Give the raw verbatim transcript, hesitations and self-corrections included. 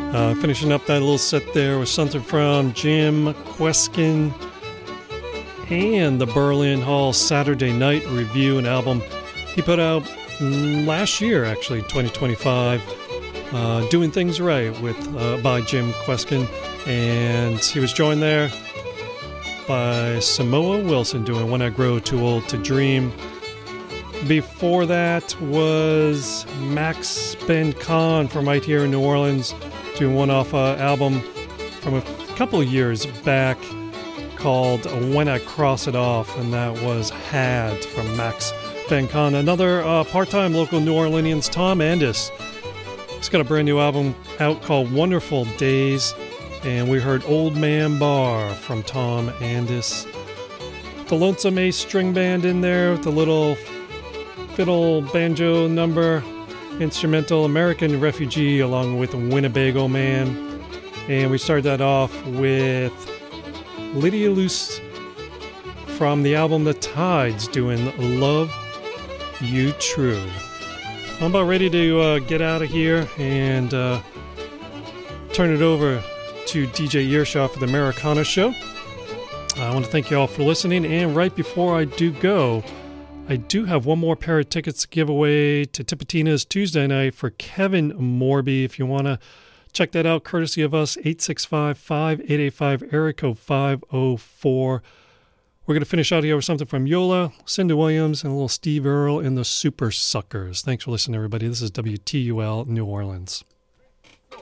Uh, finishing up that little set there with something from Jim Kweskin and the Berlin Hall Saturday Night Review, an album he put out last year, actually, twenty twenty-five, uh, Doing Things Right with uh, by Jim Kweskin. And he was joined there by Samoa Wilson doing When I Grow Too Old to Dream. Before that was Max Ben Kahn from right here in New Orleans, doing one off uh, album from a couple years back called When I Cross It Off, and that was Had from Max Ben Kahn. Another uh, part-time local New Orleanians, Tom Andis. He's got a brand new album out called Wonderful Days, and we heard Old Man Bar from Tom Andis. The Lonesome Ace String Band in there with the little fiddle banjo number, instrumental American Refugee along with Winnebago Man. And we started that off with Lydia Luce from the album The Tides doing Love You True. I'm about ready to uh, get out of here and uh, turn it over to D J Earshot for the Americana Show. I want to thank you all for listening, and right before I do go, I do have one more pair of tickets to give away to Tipitina's Tuesday night for Kevin Morby. If you want to check that out, courtesy of us, eight six five, five eight eight five, area code five oh four. We're going to finish out here with something from Yola, Cindy Williams, and a little Steve Earle and the Super Suckers. Thanks for listening, everybody. This is W T U L New Orleans.